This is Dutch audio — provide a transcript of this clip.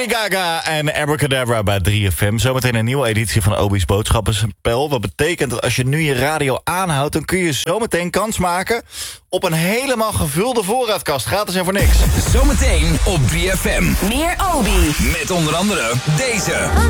Lady Gaga en Abracadabra bij 3FM. Zometeen een nieuwe editie van Obi's Boodschappenspel. Wat betekent dat als je nu je radio aanhoudt, dan kun je zometeen kans maken op een helemaal gevulde voorraadkast. Gratis en voor niks. Zometeen op 3FM. Meer Obi. Met onder andere deze.